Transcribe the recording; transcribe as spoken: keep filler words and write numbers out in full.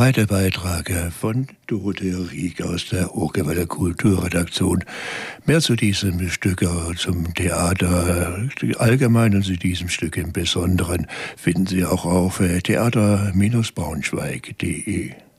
Soweit der Beitrag von Dorothea Rieck aus der Urgewelle Kulturredaktion. Mehr zu diesem Stück, zum Theater allgemein und zu diesem Stück im Besonderen finden Sie auch auf theater Bindestrich braunschweig punkt de.